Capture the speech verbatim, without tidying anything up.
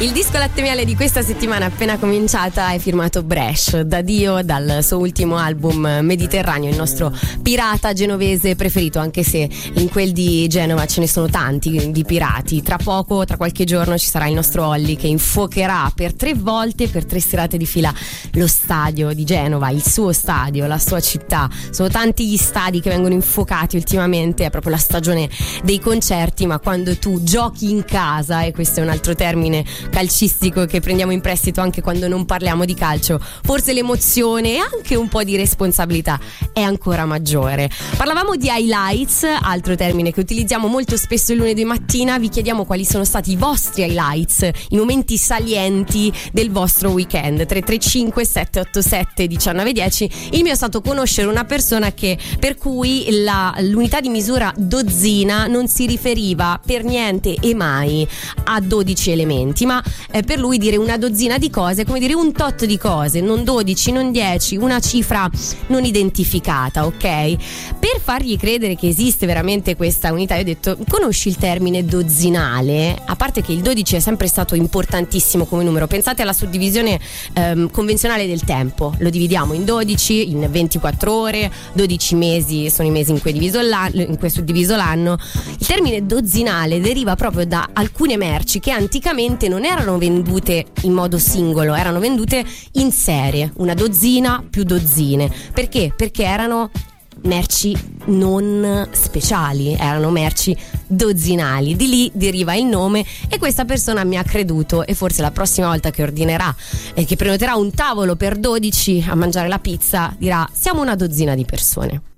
Il disco Latte Miele di questa settimana appena cominciata è firmato Bresh da Dio, dal suo ultimo album Mediterraneo, il nostro pirata genovese preferito, anche se in quel di Genova ce ne sono tanti di pirati. Tra poco, tra qualche giorno, ci sarà il nostro Olli che infuocherà per tre volte, per tre serate di fila, lo stadio di Genova, il suo stadio, la sua città. Sono tanti gli stadi che vengono infuocati ultimamente, è proprio la stagione dei concerti, ma quando tu giochi in casa, e questo è un altro termine calcistico che prendiamo in prestito anche quando non parliamo di calcio, forse l'emozione e anche un po' di responsabilità è ancora maggiore. Parlavamo di highlights, altro termine che utilizziamo molto spesso il lunedì mattina. Vi chiediamo quali sono stati i vostri highlights, i momenti salienti del vostro weekend. Tre tre cinque sette otto sette uno nove uno zero. Il mio è stato conoscere una persona che per cui la, l'unità di misura dozzina non si riferiva per niente e mai a dodici elementi, ma eh, per lui dire una dozzina di cose è come dire un tot di cose, non dodici, non dieci, una cifra non identificata, ok? Per fargli credere che esiste veramente questa unità, io ho detto: conosci il termine dozzinale? A parte che il dodici è sempre stato importantissimo come numero, pensate alla suddivisione ehm, convenzionale del tempo, lo dividiamo in dodici, in ventiquattro ore, dodici mesi sono i mesi in cui è diviso l'anno, in cui è suddiviso l'anno. Il termine dozzinale deriva proprio da alcune merci che anticamente non erano vendute in modo singolo, erano vendute in serie, una dozzina più dozzine. Perché? Perché erano merci non speciali, erano merci dozzinali, di lì deriva il nome, e questa persona mi ha creduto, e forse la prossima volta che ordinerà e che prenoterà un tavolo per dodici a mangiare la pizza dirà: siamo una dozzina di persone.